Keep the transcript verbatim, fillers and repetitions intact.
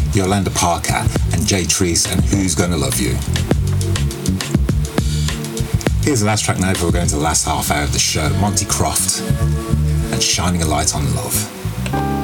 Yolanda Parker, and Jay Treese and Who's Gonna Love You. Here's the last track now before we're going to the last half hour of the show. Monty Croft and Shining a Light on Love.